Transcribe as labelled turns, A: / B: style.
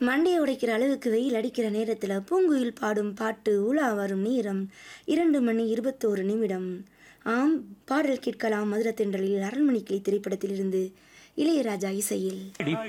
A: மண்டையை உடைக்கிற அளவுக்கு வெயில் அடிக்கிற நேரத்தில் பூங்குயில் பாடும் பாட்டு உலா வரும் நேரம் 2 மணி 21 நிமிடம். ஆம், பாடல் கேட்கலாம். மதுர தென்றலில் அரண்மனை கிளி திரைப்படத்திலிருந்து இளையராஜா இசையில்.